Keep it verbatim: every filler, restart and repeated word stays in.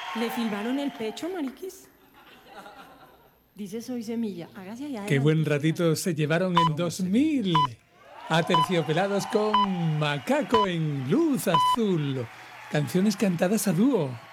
¿Le filmaron el pecho, mariquis? Dice Soy Semilla. Hágase allá. Qué buen ratito se llevaron en dos mil. Aterciopelados con Macaco en Luz Azul. Canciones cantadas a dúo.